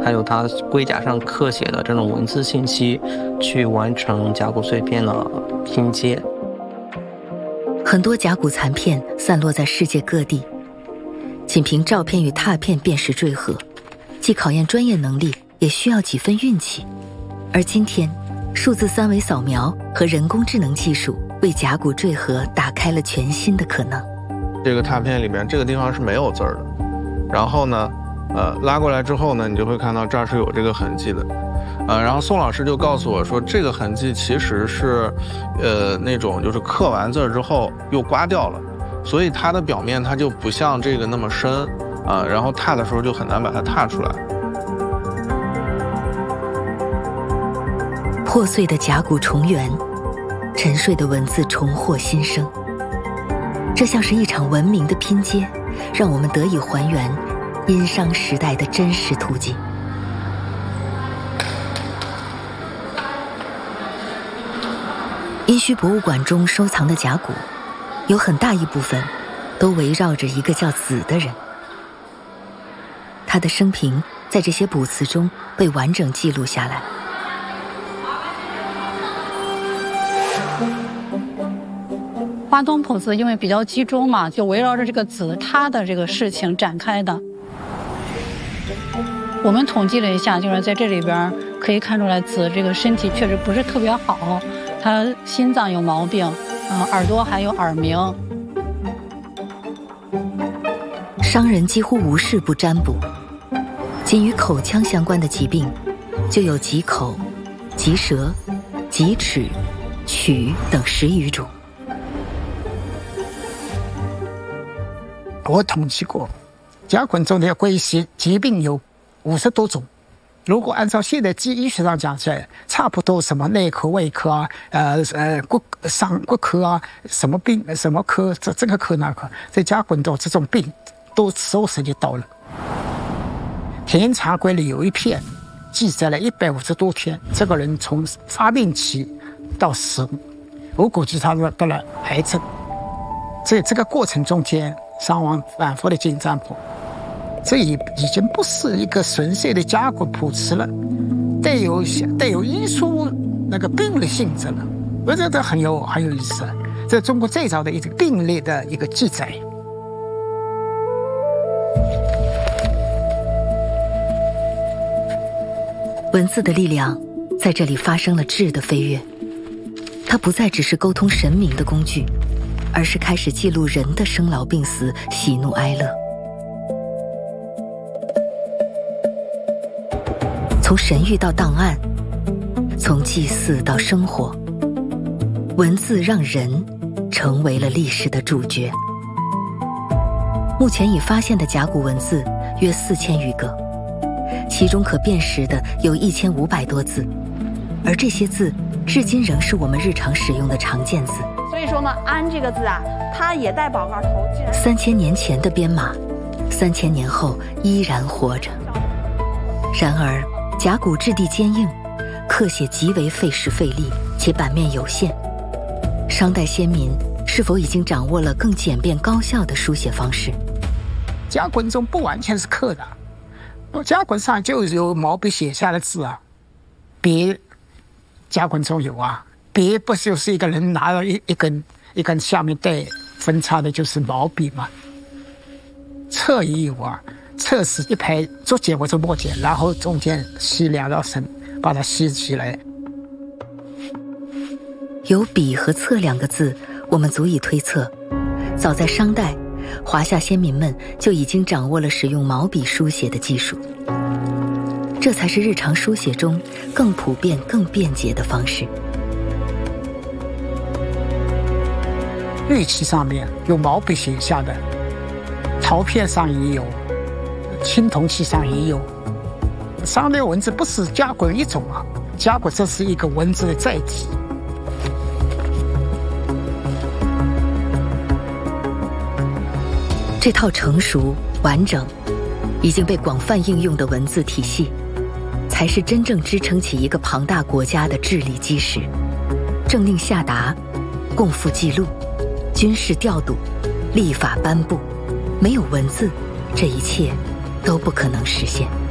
还有它龟甲上刻写的这种文字信息，去完成甲骨碎片的拼接。 很多甲骨残片散落在世界各地，仅凭照片与拓片辨识坠合，既考验专业能力，也需要几分运气。而今天，数字三维扫描和人工智能技术为甲骨坠合打开了全新的可能。 这个拓片里面这个地方是没有字儿的，然后呢，拉过来之后呢，你就会看到这儿是有这个痕迹的。然后宋老师就告诉我说，这个痕迹其实是，那种就是刻完字之后又刮掉了，所以它的表面它就不像这个那么深，然后拓的时候就很难把它拓出来。 破碎的甲骨重圆，沉睡的文字重获新生。这像是一场文明的拼接，让我们得以还原殷商时代的真实图景。殷墟博物馆中收藏的甲骨，有很大一部分都围绕着一个叫子的人。他的生平在这些卜辞中被完整记录下来。 华东卜辞因为比较集中嘛，就围绕着这个子他的这个事情展开的。我们统计了一下，就是在这里边可以看出来，子这个身体确实不是特别好，他心脏有毛病，耳朵还有耳鸣。 商人几乎无事不占卜，仅与口腔相关的疾病，就有棘口、棘舌、棘齿、龋等10余种。 我统计过，甲骨中的龟息疾病有50多种。如果按照现在医学上讲起来，差不多什么内科、胃科啊，骨科啊，什么病什么科，这个科那科，在甲骨中这种病都涉及到了。田茶龟里有一篇记载了150多天，这个人从发病期到死亡，我估计他是得了癌症。在这个过程中间，伤亡反复的进占卜，这已经不是一个纯粹的甲骨卜辞了，带有医术那个病理性质了。我觉得很有意思，这是中国最早的一个病例的一个记载。 文字的力量在这里发生了质的飞跃，它不再只是沟通神明的工具，而是开始记录人的生老病死、喜怒哀乐。从神谕到档案，从祭祀到生活，文字让人成为了历史的主角。目前已发现的甲骨文字约4000余个，其中可辨识的有1500多字，而这些字至今仍是我们日常使用的常见字。 所以说呢，安这个字啊，它也带宝盖头。 3000年前的编码，3000年后依然活着。然而，甲骨质地坚硬，刻写极为费时费力，且版面有限。商代先民是否已经掌握了更简便高效的书写方式？ 甲骨中不完全是刻的，甲骨上就有毛笔写下的字啊，笔甲骨中有啊，笔不就是一个人拿了一根下面带分叉的，就是毛笔嘛。册也有啊，册是一排竹简或者墨简，然后中间吸2道绳，把它吸起来。 有笔和册2个字，我们足以推测，早在商代，华夏先民们就已经掌握了使用毛笔书写的技术。这才是日常书写中更普遍、更便捷的方式。 玉器上面用毛笔写下的，陶片上也有，青铜器上也有。商代文字不是甲骨一种啊，甲骨这是一个文字的载体。 这套成熟、完整、已经被广泛应用的文字体系，才是真正支撑起一个庞大国家的治理基石。政令下达，供赋记录，军事调度，立法颁布，没有文字，这一切都不可能实现。